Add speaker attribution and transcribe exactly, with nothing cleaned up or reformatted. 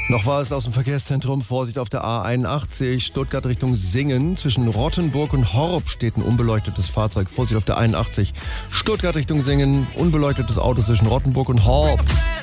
Speaker 1: Noch war es aus dem Verkehrszentrum. Vorsicht auf der A einundachtzig, Stuttgart Richtung Singen. Zwischen Rottenburg und Horb steht ein unbeleuchtetes Fahrzeug. Vorsicht auf der einundachtzig, Stuttgart Richtung Singen. Unbeleuchtetes Auto zwischen Rottenburg und Horb.